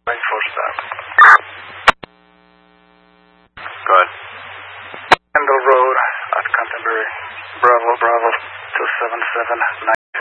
Waiting for stop. Go ahead. Kendall Road at Canterbury. Bravo, 277.